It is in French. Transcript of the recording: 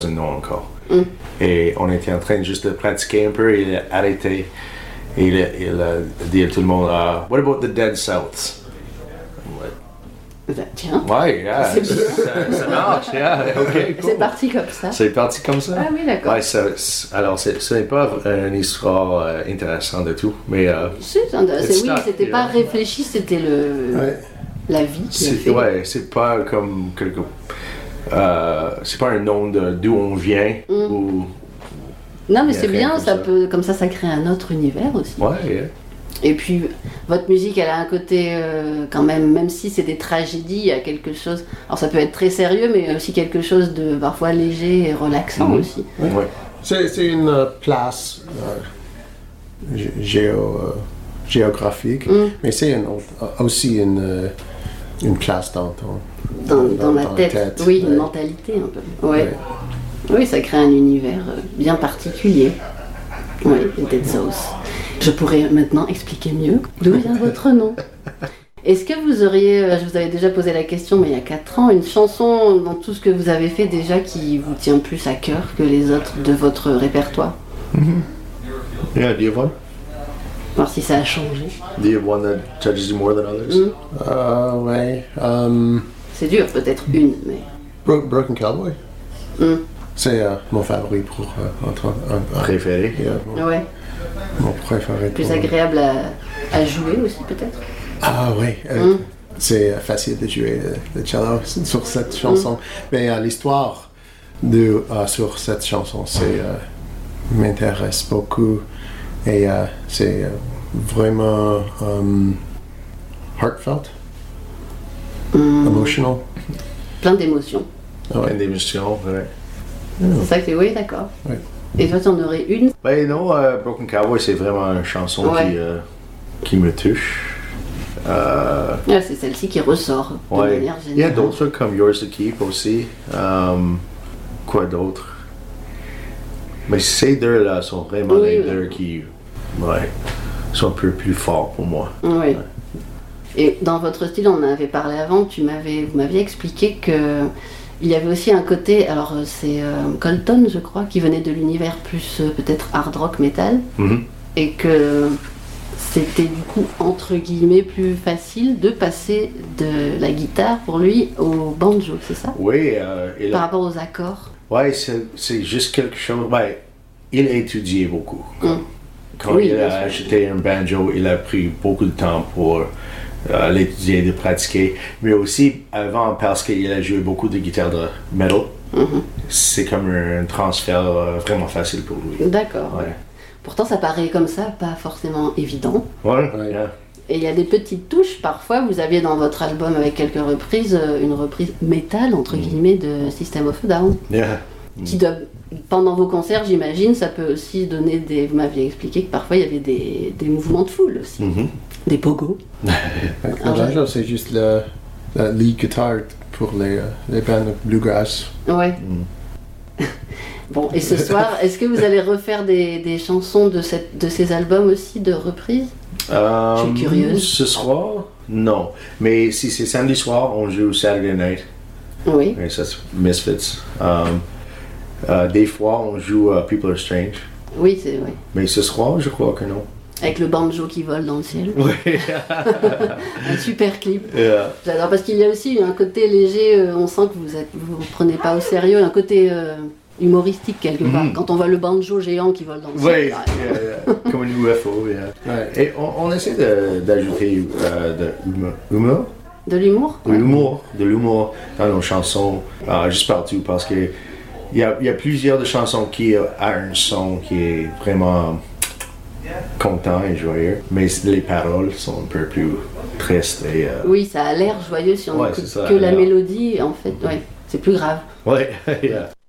non encore. Et on était en train juste de pratiquer un peu, et il a arrêté. Et il a dit à tout le monde, what about the Dead South? Tiens. Ouais, yeah, ça marche, yeah, ok, cool. C'est parti comme ça. C'est parti comme ça. Ah oui, d'accord. Ouais, alors, ce n'est pas une histoire intéressante du tout, mais... C'est intéressant, oui, c'était pas réfléchi, c'était la vie qui a fait. Ouais, c'est pas comme quelque... c'est pas un nom d'où on vient, ou... Non, mais c'est bien, comme ça crée un autre univers aussi. Ouais, yeah. Et puis, votre musique, elle a un côté, quand même si c'est des tragédies, il y a quelque chose... Alors, ça peut être très sérieux, mais aussi quelque chose de parfois léger et relaxant aussi. Ouais. C'est une place géographique, mais c'est aussi une place dans la tête. Oui, une mentalité un peu. Ouais. Oui, ça crée un univers bien particulier. Oui, Dead South. Je pourrais maintenant expliquer mieux d'où vient votre nom. Est-ce que vous auriez, je vous avais déjà posé la question, mais il y a 4 ans, une chanson dans tout ce que vous avez fait déjà qui vous tient plus à cœur que les autres de votre répertoire? Yeah, do you have one? Voir si ça a changé. Do you have one that touches you more than others? Ouais. C'est dur, peut-être une, mais... Broken Cowboy. C'est mon favori pour préféré. Ouais. Mon préféré. Plus agréable à jouer aussi, peut-être. Ah oui. C'est facile de jouer le cello sur cette chanson. Mais l'histoire sur cette chanson, m'intéresse beaucoup. Et c'est vraiment heartfelt, emotional. Plein d'émotions. Plein d'émotions, ouais. C'est ça que c'est, oui, d'accord. Ouais. Et toi, tu en aurais une? Ben non, Broken Cowboy, c'est vraiment une chanson qui me touche. C'est celle-ci qui ressort de manière générale. Il y a d'autres comme Yours to Keep aussi. Quoi d'autre? Mais ces deux-là sont vraiment les deux qui sont un peu plus forts pour moi. Oui. Et dans votre style, on en avait parlé avant, vous m'aviez expliqué que il y avait aussi un côté, alors c'est Colton, je crois, qui venait de l'univers plus peut-être hard rock metal, et que c'était du coup entre guillemets plus facile de passer de la guitare pour lui au banjo, c'est ça? Oui. Par rapport aux accords. Oui, c'est juste quelque chose. Ben, il a étudié beaucoup. Quand il a acheté un banjo, il a pris beaucoup de temps pour l'étudier, de pratiquer, mais aussi avant parce qu'il a joué beaucoup de guitare de metal. C'est comme un transfert vraiment facile pour lui. D'accord. Ouais. Pourtant, ça paraît comme ça, pas forcément évident. Ouais. Et il y a des petites touches. Parfois, vous aviez dans votre album avec quelques reprises, une reprise métal entre guillemets de System of a Down. Qui doit, pendant vos concerts, j'imagine, ça peut aussi donner des. Vous m'aviez expliqué que parfois il y avait des mouvements de foule aussi, des pogos. Le banjo, c'est juste la lead guitar pour les bands de bluegrass. Ouais. Bon, et ce soir, est-ce que vous allez refaire des chansons de ces albums aussi, de reprises? Je suis curieuse. Ce soir, non. Mais si c'est samedi soir, on joue Saturday Night. Oui. Et ça, c'est Misfits. Des fois, on joue People Are Strange. Oui, c'est vrai. Mais ce soir, je crois que non. Avec le banjo qui vole dans le ciel. Oui. Un super clip. Yeah. J'adore, parce qu'il y a aussi un côté léger, on sent que vous ne prenez pas au sérieux, un côté humoristique quelque part. Quand on voit le banjo géant qui vole dans le ciel. Oui, comme un UFO. Et on essaie d'ajouter de l'humour. De l'humour? De l'humour dans nos chansons, juste partout, parce que il y a plusieurs de chansons qui ont un son qui est vraiment content et joyeux, mais les paroles sont un peu plus tristes. Oui, ça a l'air joyeux si on écoute que la mélodie, en fait, c'est plus grave. Ouais, yeah.